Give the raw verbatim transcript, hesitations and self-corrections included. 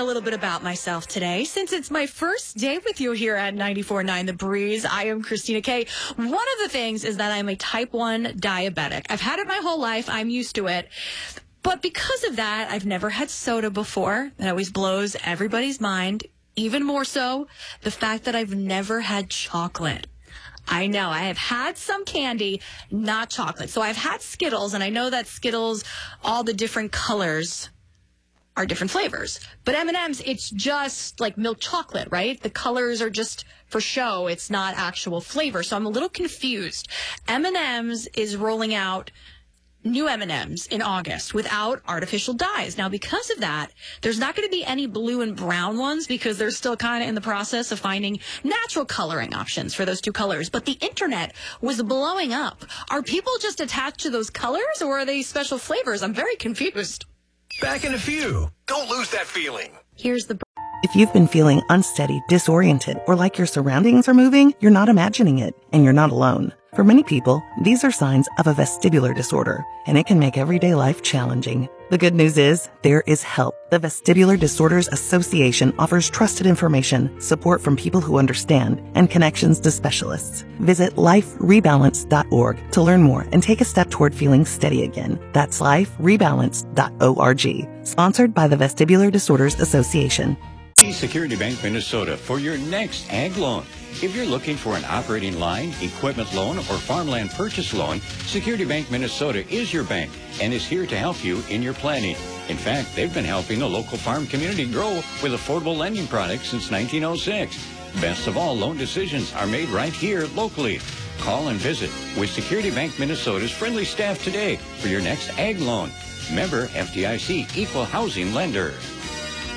a little bit about myself today. Since it's my first day with you here at ninety-four point nine The Breeze, I am Christina Kay. One of the things is that I'm a type one diabetic. I've had it my whole life. I'm used to it. But because of that, I've never had soda before. That always blows everybody's mind. Even more so, the fact that I've never had chocolate. I know. I have had some candy, not chocolate. So I've had Skittles, and I know that Skittles, all the different colors are different flavors. But M and M's, it's just like milk chocolate, right? The colors are just for show. It's not actual flavor. So I'm a little confused. M and M's is rolling out new M and M's in August without artificial dyes. Now, because of that, there's not going to be any blue and brown ones because they're still kind of in the process of finding natural coloring options for those two colors. But the internet was blowing up. Are people just attached to those colors, or are they special flavors? I'm very confused. Back in a few. Don't lose that feeling. Here's the... If you've been feeling unsteady, disoriented, or like your surroundings are moving, you're not imagining it, and you're not alone. For many people, these are signs of a vestibular disorder, and it can make everyday life challenging. The good news is, there is help. The Vestibular Disorders Association offers trusted information, support from people who understand, and connections to specialists. Visit life rebalance dot org to learn more and take a step toward feeling steady again. That's life rebalance dot org. Sponsored by the Vestibular Disorders Association. Security Bank Minnesota for your next ag loan. If you're looking for an operating line, equipment loan, or farmland purchase loan, Security Bank Minnesota is your bank and is here to help you in your planning. In fact, they've been helping the local farm community grow with affordable lending products since nineteen oh six. Best of all, loan decisions are made right here locally. Call and visit with Security Bank Minnesota's friendly staff today for your next ag loan. Member F D I C Equal Housing Lender.